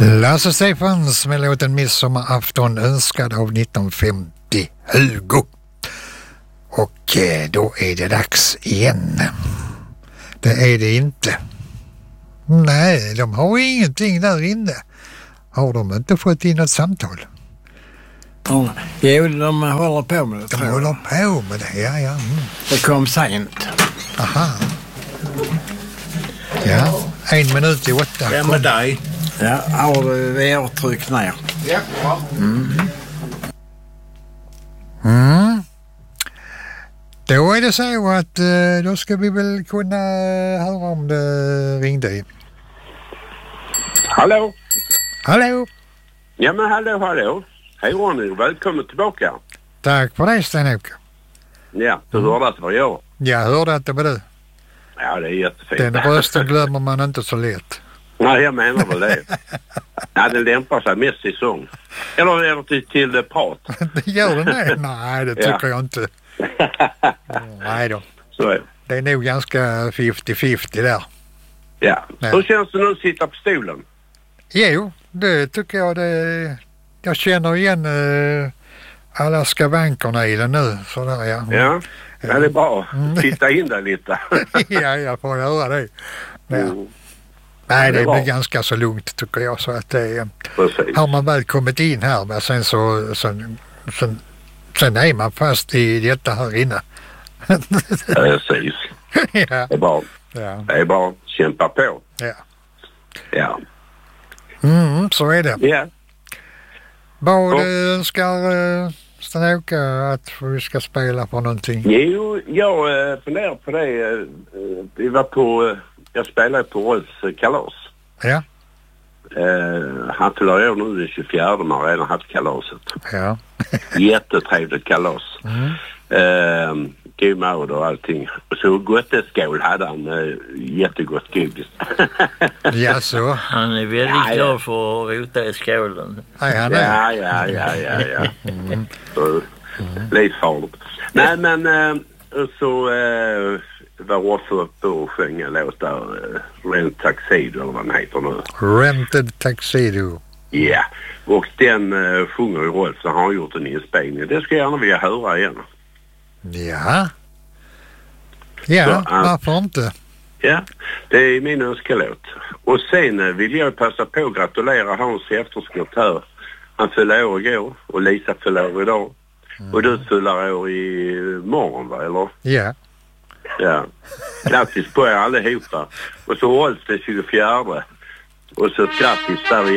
Lasse Stefans med låten Midsommarafton önskad av 1950 Hugo. Och då är det dags igen. Det är det inte. Nej, de har ingenting där inne. Har de inte fått in något samtal? Jo, de håller på med det. De håller på med det, ja. Mm. Det kom sent. Aha. Ja, 1:08. Vem är dig? Ja, har du VR-tryck ner? Ja, bra. Då är det så att då ska vi väl kunna höra om det ringde. Hallå? Hallå? Ja men hallå. Hej Ronny, välkommen tillbaka. Tack för det, Sten-Åke. Ja, du hörde att det var jag. Jag hörde att det var du. Ja, det är jättefint. Den rösten glömmer man inte så lätt. Nej, jag menar väl det. Ja, det lämpar sig mest i sång. Eller till prat. Det gör det med? Nej, det tycker jag inte. Nej då. Så är det. Det är nog ganska 50-50 där. Ja. Hur känns det nu att sitta på stolen? Jo, det tycker jag det. Jag känner igen alla skavankerna i den nu. Sådär, ja. Ja, det är bra. Titta in där lite. Ja, jag får göra det. Ja. Nej, det blir ganska så lugnt tycker jag. Så att det har man väl kommit in här, men sen är man fast i detta här inne. Precis. Ja. Det är bra. Ja. Det är bra. Kämpa på. Ja. Ja. Så är det. Ja. Vad önskar Sten-Åke att vi ska spela på någonting? Jo, jag funderar på det. Jag spelade på Rolfs kalas. Ja. Han fyller år nu den 24, man har redan haft kalaset. Ja. Jättetrevligt kalas. God mat och allting. Och så gotteskål hade han, jättegott godis. Ja, så. Han är väldigt glad för att rota i skålen. Ja. Så, livsfarligt. Nej, men så var Rolf uppe och sjöng en låt där, Rent Taxido eller vad den heter nu. Rented Taxido. Ja, och den sjunger ju Rolf, så har han gjort en inspelning. Det ska jag gärna vilja höra igen. Ja. Ja, varför inte? Ja, det är min önskelåt. Och sen vill jag passa på att gratulera Hans i efterskott här. Han fyller år igår och Lisa fyller år idag. Och du fyller år i morgon, va, eller? Ja. Ja. Grattis på er allihopa. Och så hålls det 24. Och så grattis där